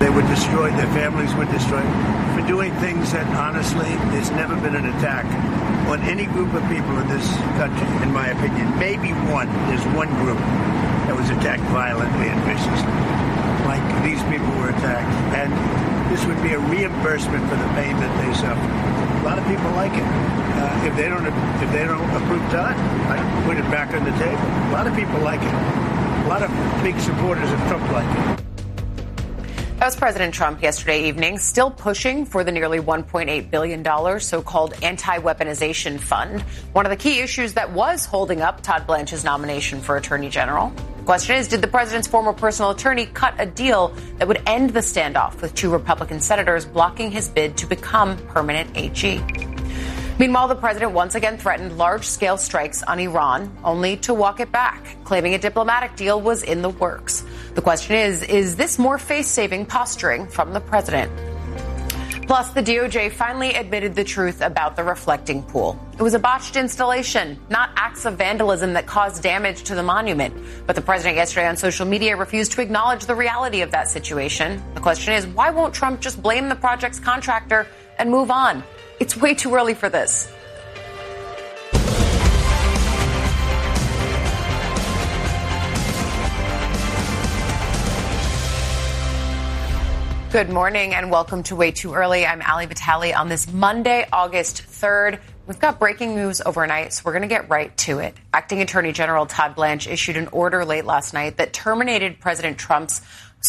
They were destroyed. Their families were destroyed for doing things that, honestly, there's never been an attack on any group of people in this country, in my opinion. Maybe one. There's one group that was attacked violently and viciously, like these people were attacked. And this would be a reimbursement for the pain that they suffered. A lot of people like it. If they don't approve Todd, I put it back on the table. A lot of people like it. A lot of big supporters of Trump like it. That was President Trump yesterday evening, still pushing for the nearly $1.8 billion so-called anti-weaponization fund, one of the key issues that was holding up Todd Blanche's nomination for Attorney General. The question is, did the president's former personal attorney cut a deal that would end the standoff with two Republican senators blocking his bid to become permanent AG? Meanwhile, the president once again threatened large-scale strikes on Iran, only to walk it back, claiming a diplomatic deal was in the works. The question is this more face-saving posturing from the president? Plus, the DOJ finally admitted the truth about the reflecting pool. It was a botched installation, not acts of vandalism that caused damage to the monument. But the president yesterday on social media refused to acknowledge the reality of that situation. The question is, why won't Trump just blame the project's contractor and move on? It's way too early for this. Good morning and welcome to Way Too Early. I'm Ali Vitale on this Monday, August 3rd. We've got breaking news overnight, so we're going to get right to it. Acting Attorney General Todd Blanche issued an order late last night that terminated President Trump's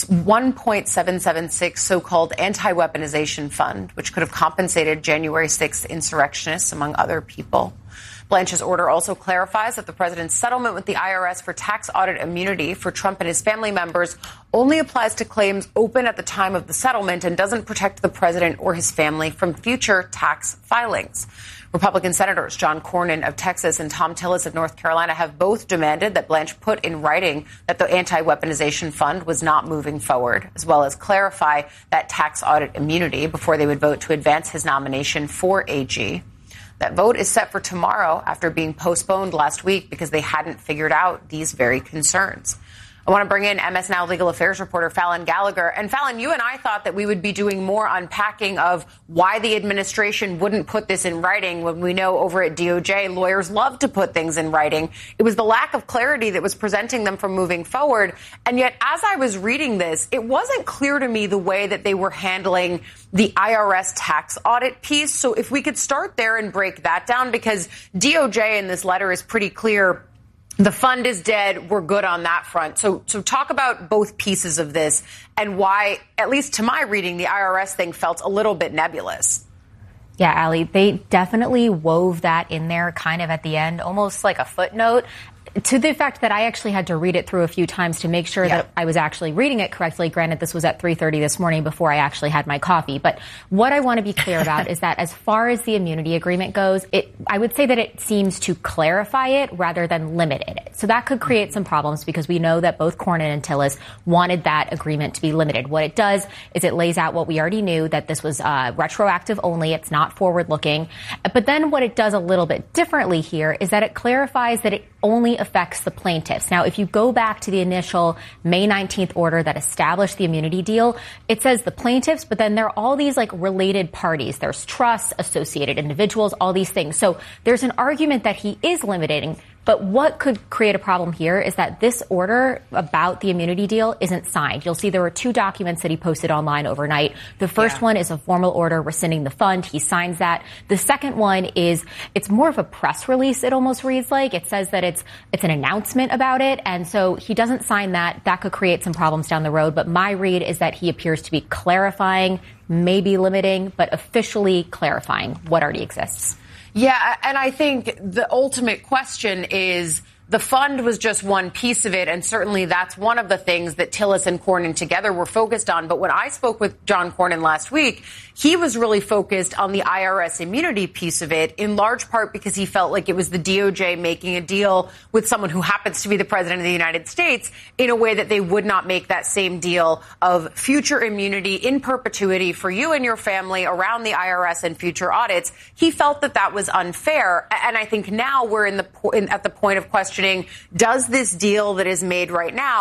$1.776 so-called anti-weaponization fund, which could have compensated January 6th insurrectionists, among other people. Blanche's order also clarifies that the president's settlement with the IRS for tax audit immunity for Trump and his family members only applies to claims open at the time of the settlement and doesn't protect the president or his family from future tax filings. Republican Senators John Cornyn of Texas and Thom Tillis of North Carolina have both demanded that Blanche put in writing that the anti-weaponization fund was not moving forward, as well as clarify that tax audit immunity before they would vote to advance his nomination for AG. That vote is set for tomorrow after being postponed last week because they hadn't figured out these very concerns. I want to bring in MS Now legal affairs reporter Fallon Gallagher. And Fallon, you and I thought that we would be doing more unpacking of why the administration wouldn't put this in writing when we know over at DOJ lawyers love to put things in writing. It was the lack of clarity that was preventing them from moving forward. And yet, as I was reading this, it wasn't clear to me the way that they were handling the IRS tax audit piece. So if we could start there and break that down, because DOJ in this letter is pretty clear. The fund is dead. We're good on that front. So talk about both pieces of this and why, at least to my reading, the IRS thing felt a little bit nebulous. Yeah, Ali, they definitely wove that in there kind of at the end, almost like a footnote. To the effect that I actually had to read it through a few times to make sure that I was actually reading it correctly. Granted, this was at 3:30 this morning before I actually had my coffee. But what I want to be clear about is that as far as the immunity agreement goes, I would say that it seems to clarify it rather than limit it. So that could create some problems because we know that both Cornyn and Tillis wanted that agreement to be limited. What it does is it lays out what we already knew, that this was retroactive only. It's not forward looking. But then what it does a little bit differently here is that it clarifies that it only affects the plaintiffs. Now, if you go back to the initial May 19th order that established the immunity deal, it says the plaintiffs, but then there are all these like related parties. There's trusts, associated individuals, all these things. So there's an argument that he is limiting. But what could create a problem here is that this order about the immunity deal isn't signed. You'll see there were two documents that he posted online overnight. The first one is a formal order rescinding the fund. He signs that. The second one it's more of a press release, it almost reads like. It says that it's an announcement about it. And so he doesn't sign that. That could create some problems down the road. But my read is that he appears to be clarifying, maybe limiting, but officially clarifying what already exists. Yeah, and I think the ultimate question is the fund was just one piece of it, and certainly that's one of the things that Tillis and Cornyn together were focused on. But when I spoke with John Cornyn last week, he was really focused on the IRS immunity piece of it, in large part because he felt like it was the DOJ making a deal with someone who happens to be the president of the United States in a way that they would not make that same deal of future immunity in perpetuity for you and your family around the IRS and future audits. He felt that that was unfair. And I think now we're at the point of questioning, does this deal that is made right now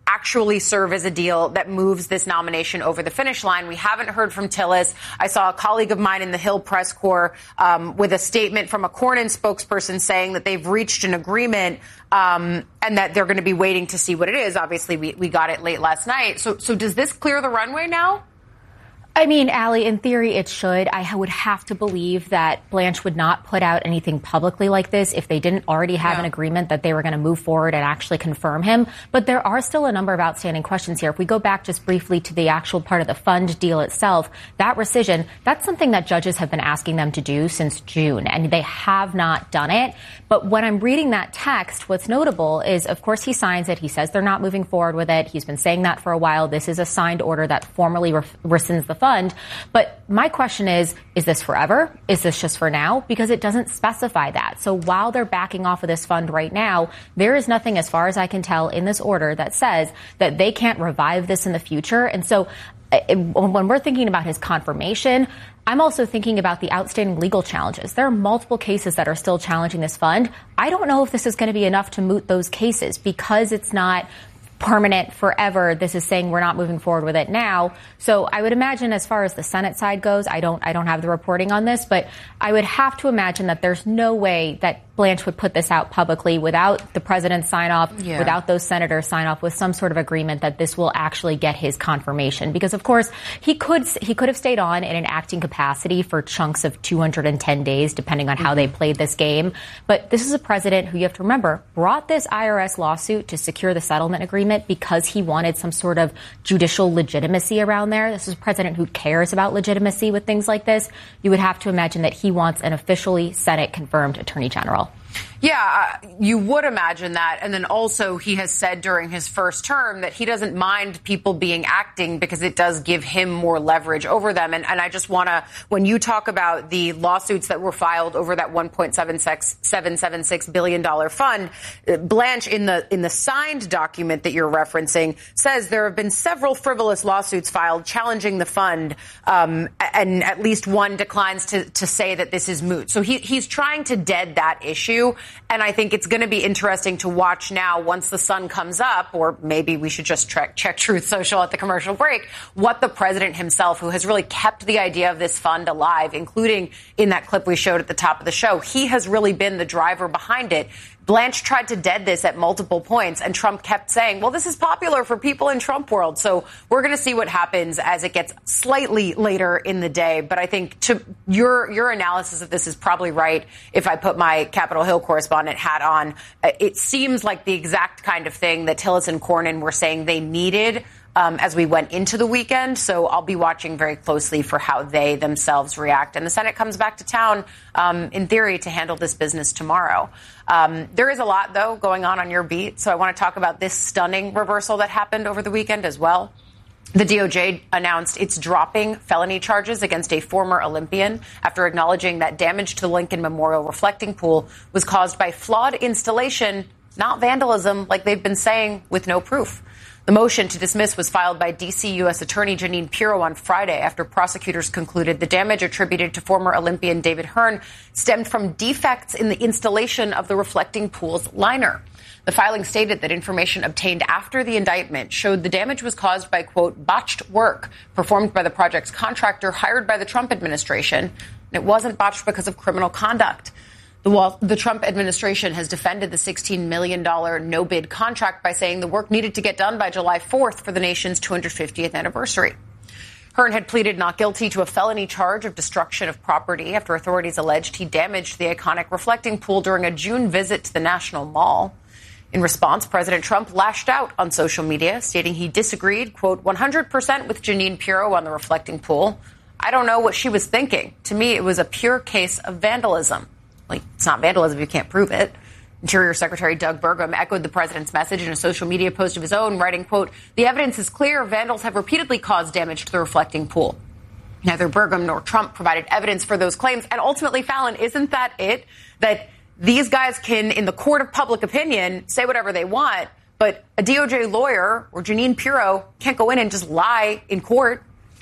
actually serve as a deal that moves this nomination over the finish line. We haven't heard from Tillis. I saw a colleague of mine in the Hill press corps with a statement from a Cornyn spokesperson saying that they've reached an agreement and that they're going to be waiting to see what it is. Obviously, we got it late last night. So does this clear the runway now? I mean, Allie, in theory, it should. I would have to believe that Blanche would not put out anything publicly like this if they didn't already have an agreement that they were going to move forward and actually confirm him. But there are still a number of outstanding questions here. If we go back just briefly to the actual part of the fund deal itself, that rescission, that's something that judges have been asking them to do since June, and they have not done it. But when I'm reading that text, what's notable is, of course, he signs it. He says they're not moving forward with it. He's been saying that for a while. This is a signed order that formally rescinds the fund. But my question is this forever? Is this just for now? Because it doesn't specify that. So while they're backing off of this fund right now, there is nothing, as far as I can tell, in this order that says that they can't revive this in the future. And so when we're thinking about his confirmation, I'm also thinking about the outstanding legal challenges. There are multiple cases that are still challenging this fund. I don't know if this is going to be enough to moot those cases because it's not permanent forever. This is saying we're not moving forward with it now. So I would imagine, as far as the Senate side goes, I don't have the reporting on this, but I would have to imagine that there's no way that Blanche would put this out publicly without the president's sign off, without those senators sign off, with some sort of agreement that this will actually get his confirmation. Because, of course, he could have stayed on in an acting capacity for chunks of 210 days, depending on how they played this game. But this is a president who, you have to remember, brought this IRS lawsuit to secure the settlement agreement because he wanted some sort of judicial legitimacy around there. This is a president who cares about legitimacy with things like this. You would have to imagine that he wants an officially Senate-confirmed attorney general. Yeah, you would imagine that. And then also he has said during his first term that he doesn't mind people being acting because it does give him more leverage over them. And I just want to, when you talk about the lawsuits that were filed over that $1.776 billion fund, Blanche, in the signed document that you're referencing, says there have been several frivolous lawsuits filed challenging the fund, and at least one declines to say that this is moot. So he's trying to dead that issue. And I think it's going to be interesting to watch now, once the sun comes up, or maybe we should just check Truth Social at the commercial break, what the president himself, who has really kept the idea of this fund alive, including in that clip we showed at the top of the show, he has really been the driver behind it. Blanche tried to dead this at multiple points, and Trump kept saying, well, this is popular for people in Trump world. So we're going to see what happens as it gets slightly later in the day. But I think your analysis of this is probably right. If I put my Capitol Hill correspondent hat on, it seems like the exact kind of thing that Tillis and Cornyn were saying they needed as we went into the weekend. So I'll be watching very closely for how they themselves react. And the Senate comes back to town, in theory, to handle this business tomorrow. There is a lot, though, going on your beat. So I want to talk about this stunning reversal that happened over the weekend as well. The DOJ announced it's dropping felony charges against a former Olympian after acknowledging that damage to the Lincoln Memorial reflecting pool was caused by flawed installation, not vandalism, like they've been saying, with no proof. The motion to dismiss was filed by D.C. U.S. Attorney Jeanine Pirro on Friday after prosecutors concluded the damage attributed to former Olympian David Hearn stemmed from defects in the installation of the reflecting pool's liner. The filing stated that information obtained after the indictment showed the damage was caused by, quote, botched work performed by the project's contractor hired by the Trump administration. It wasn't botched because of criminal conduct. The Trump administration has defended the $16 million no-bid contract by saying the work needed to get done by July 4th for the nation's 250th anniversary. Hearn had pleaded not guilty to a felony charge of destruction of property after authorities alleged he damaged the iconic reflecting pool during a June visit to the National Mall. In response, President Trump lashed out on social media, stating he disagreed, quote, 100% with Jeanine Pirro on the reflecting pool. I don't know what she was thinking. To me, it was a pure case of vandalism. Like, it's not vandalism if you can't prove it. Interior Secretary Doug Burgum echoed the president's message in a social media post of his own, writing, quote, the evidence is clear. Vandals have repeatedly caused damage to the reflecting pool. Neither Burgum nor Trump provided evidence for those claims. And ultimately, Fallon, isn't that it? That these guys can, in the court of public opinion, say whatever they want, but a DOJ lawyer or Jeanine Pirro can't go in and just lie in court.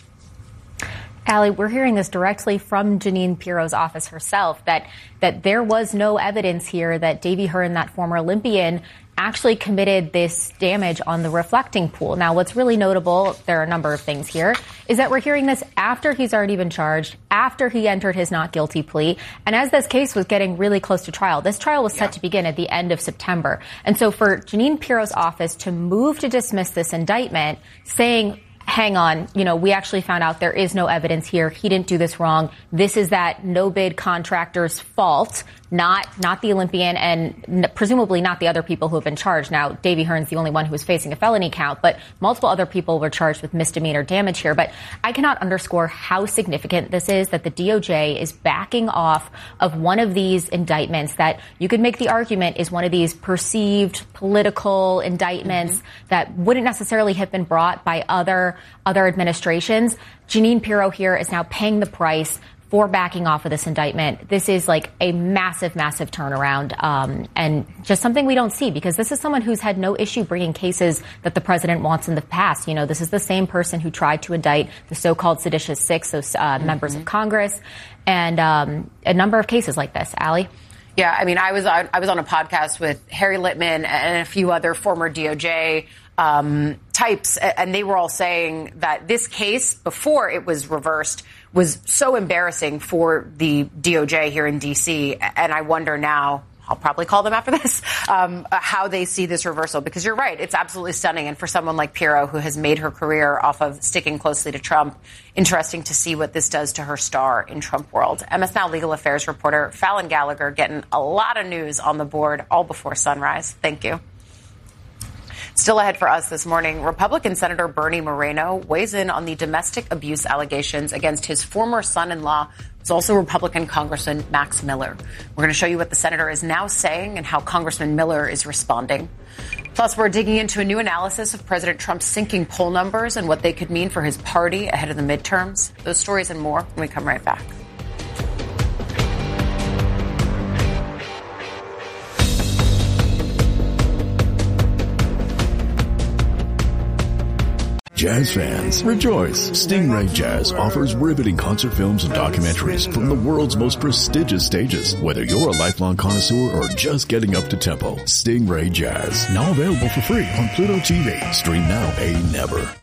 Allie, we're hearing this directly from Jeanine Pirro's office herself, that there was no evidence here that Davy Hearn, that former Olympian, actually committed this damage on the reflecting pool. Now, what's really notable, there are a number of things here, is that we're hearing this after he's already been charged, after he entered his not guilty plea, and as this case was getting really close to trial. This trial was set to begin at the end of September. And so for Jeanine Pirro's office to move to dismiss this indictment, saying, hang on, we actually found out there is no evidence here. He didn't do this wrong. This is that no-bid contractor's fault, not the Olympian, and presumably not the other people who have been charged. Now, Davy Hearn's the only one who was facing a felony count, but multiple other people were charged with misdemeanor damage here. But I cannot underscore how significant this is, that the DOJ is backing off of one of these indictments that you could make the argument is one of these perceived political indictments that wouldn't necessarily have been brought by other administrations. Jeanine Pirro here is now paying the price for backing off of this indictment. This is like a massive, massive turnaround, and just something we don't see, because this is someone who's had no issue bringing cases that the president wants in the past. This is the same person who tried to indict the so-called seditious six, those members of Congress, and a number of cases like this. Allie? Yeah, I mean, I was on a podcast with Harry Litman and a few other former DOJ types, and they were all saying that this case, before it was reversed, was so embarrassing for the DOJ here in D.C., and I wonder now, I'll probably call them after this, how they see this reversal. Because you're right, it's absolutely stunning. And for someone like Pirro, who has made her career off of sticking closely to Trump, interesting to see what this does to her star in Trump world. MS Now legal affairs reporter Fallon Gallagher getting a lot of news on the board all before sunrise. Thank you. Still ahead for us this morning, Republican Senator Bernie Moreno weighs in on the domestic abuse allegations against his former son-in-law, who's also Republican Congressman Max Miller. We're going to show you what the senator is now saying and how Congressman Miller is responding. Plus, we're digging into a new analysis of President Trump's sinking poll numbers and what they could mean for his party ahead of the midterms. Those stories and more when we come right back. Jazz fans, rejoice! Stingray Jazz offers riveting concert films and documentaries from the world's most prestigious stages. Whether you're a lifelong connoisseur or just getting up to tempo, Stingray Jazz, now available for free on Pluto TV. Stream now, pay never.